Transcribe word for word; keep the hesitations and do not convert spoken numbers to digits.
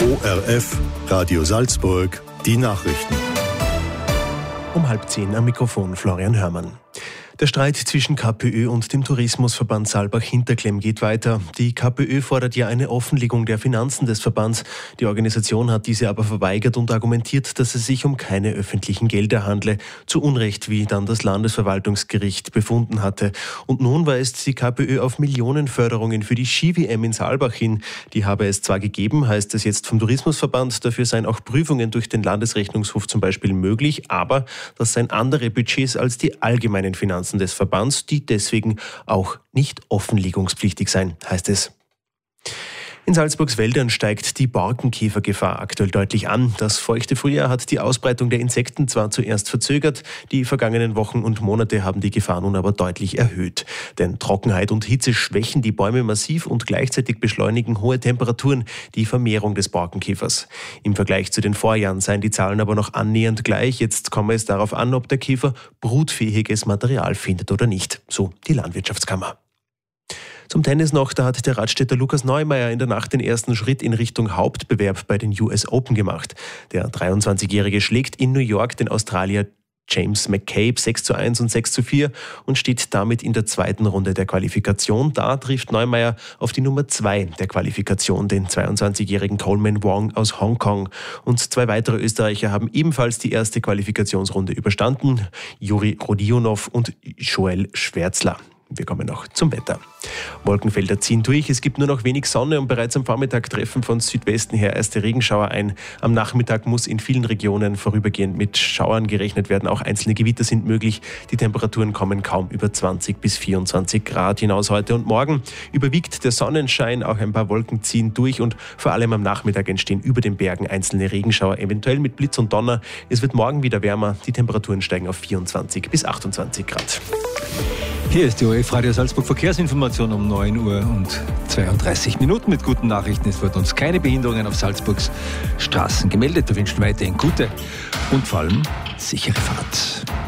O R F, Radio Salzburg, die Nachrichten. Um halb zehn am Mikrofon Florian Hörmann. Der Streit zwischen KPÖ und dem Tourismusverband Saalbach-Hinterklemm geht weiter. Die KPÖ fordert ja eine Offenlegung der Finanzen des Verbands. Die Organisation hat diese aber verweigert und argumentiert, dass es sich um keine öffentlichen Gelder handle. Zu Unrecht, wie dann das Landesverwaltungsgericht befunden hatte. Und nun weist die KPÖ auf Millionenförderungen für die Ski-W M in Saalbach hin. Die habe es zwar gegeben, heißt es jetzt vom Tourismusverband. Dafür seien auch Prüfungen durch den Landesrechnungshof zum Beispiel möglich. Aber das seien andere Budgets als die allgemeinen Finanzen des Verbands, die deswegen auch nicht offenlegungspflichtig seien, heißt es. In Salzburgs Wäldern steigt die Borkenkäfergefahr aktuell deutlich an. Das feuchte Frühjahr hat die Ausbreitung der Insekten zwar zuerst verzögert, die vergangenen Wochen und Monate haben die Gefahr nun aber deutlich erhöht. Denn Trockenheit und Hitze schwächen die Bäume massiv und gleichzeitig beschleunigen hohe Temperaturen die Vermehrung des Borkenkäfers. Im Vergleich zu den Vorjahren seien die Zahlen aber noch annähernd gleich. Jetzt komme es darauf an, ob der Käfer brutfähiges Material findet oder nicht, so die Landwirtschaftskammer. Zum Tennis noch, da hat der Radstädter Lukas Neumeier in der Nacht den ersten Schritt in Richtung Hauptbewerb bei den U S Open gemacht. Der dreiundzwanzigjährige schlägt in New York den Australier James McCabe sechs zu eins und sechs zu vier und steht damit in der zweiten Runde der Qualifikation. Da trifft Neumeier auf die Nummer zwei der Qualifikation, den zweiundzwanzigjährigen Coleman Wong aus Hongkong. Und zwei weitere Österreicher haben ebenfalls die erste Qualifikationsrunde überstanden, Juri Rodionov und Joel Schwärzler. Wir kommen noch zum Wetter. Wolkenfelder ziehen durch, es gibt nur noch wenig Sonne und bereits am Vormittag treffen von Südwesten her erste Regenschauer ein. Am Nachmittag muss in vielen Regionen vorübergehend mit Schauern gerechnet werden. Auch einzelne Gewitter sind möglich. Die Temperaturen kommen kaum über zwanzig bis vierundzwanzig Grad hinaus heute und morgen. Überwiegt der Sonnenschein, auch ein paar Wolken ziehen durch und vor allem am Nachmittag entstehen über den Bergen einzelne Regenschauer, eventuell mit Blitz und Donner. Es wird morgen wieder wärmer. Die Temperaturen steigen auf vierundzwanzig bis achtundzwanzig Grad. Hier ist die O R F Radio Salzburg Verkehrsinformation um neun Uhr und zweiunddreißig Minuten mit guten Nachrichten. Es wurden uns keine Behinderungen auf Salzburgs Straßen gemeldet. Wir wünschen weiterhin gute und vor allem sichere Fahrt.